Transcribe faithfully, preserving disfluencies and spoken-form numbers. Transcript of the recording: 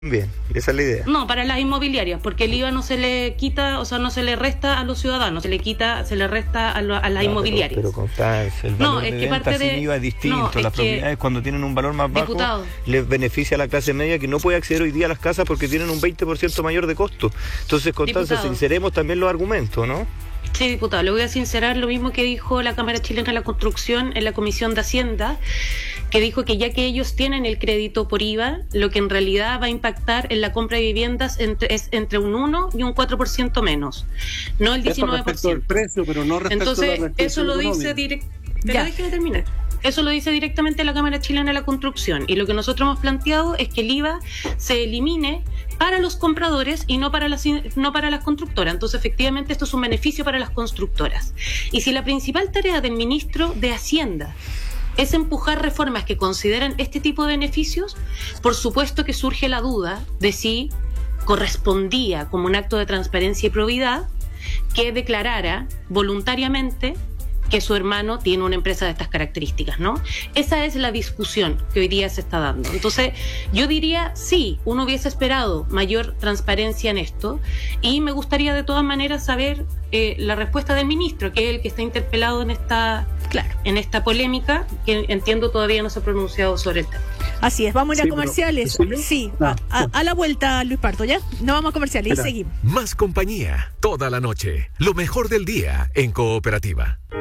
Bien, esa es la idea. No, para las inmobiliarias, porque el I V A no se le quita, o sea, no se le resta a los ciudadanos, se le quita, se le resta a, lo, a las no, inmobiliarias. Pero, pero Constanza, el valor no, es de que venta parte de, sin I V A es distinto. No, es las propiedades cuando tienen un valor más bajo, diputado, les beneficia a la clase media que no puede acceder hoy día a las casas porque tienen un veinte por ciento mayor de costo. Entonces, Constanza, diputado, sinceremos también los argumentos, ¿no? Sí, diputado, le voy a sincerar lo mismo que dijo la Cámara Chilena de la Construcción en la Comisión de Hacienda, que dijo que ya que ellos tienen el crédito por I V A, lo que en realidad va a impactar en la compra de viviendas entre, es entre un uno y un cuatro por ciento menos, no el diecinueve por ciento. Eso respecto al precio, pero no respecto Entonces, a la eso lo dice directamente. Pero déjeme terminar. Eso lo dice directamente la Cámara Chilena de la Construcción, y lo que nosotros hemos planteado es que el I V A se elimine para los compradores y no para las no para las constructoras. Entonces, efectivamente, esto es un beneficio para las constructoras. Y si la principal tarea del ministro de Hacienda es empujar reformas que consideran este tipo de beneficios, por supuesto que surge la duda de si correspondía, como un acto de transparencia y probidad, que declarara voluntariamente que su hermano tiene una empresa de estas características, ¿no? Esa es la discusión que hoy día se está dando. Entonces, yo diría, sí, uno hubiese esperado mayor transparencia en esto, y me gustaría de todas maneras saber eh, la respuesta del ministro, que es el que está interpelado en esta, claro, en esta polémica, que entiendo todavía no se ha pronunciado sobre el tema. Así es, vamos a ir sí, a comerciales. Pero, sí, a, a, a la vuelta, Luis Pardo, ¿ya? No vamos a comerciales y seguimos. Más compañía, toda la noche. Lo mejor del día en Cooperativa.